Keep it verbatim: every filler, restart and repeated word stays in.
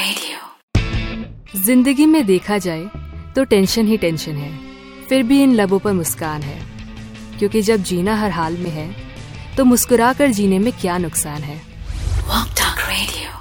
Radio. जिंदगी में देखा जाए तो टेंशन ही टेंशन है, फिर भी इन लबों पर मुस्कान है, क्योंकि जब जीना हर हाल में है तो मुस्कुरा कर जीने में क्या नुकसान है। Walk talk radio.